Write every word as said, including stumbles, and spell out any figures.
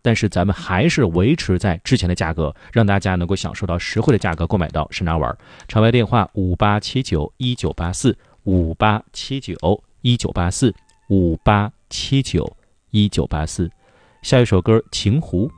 但是咱们还是维持在之前的价格，让大家能够享受到实惠的价格购买到山楂丸。场外电话五八七九一九八四五八七九一九八四五八七九一九八四。下一首歌《情湖》。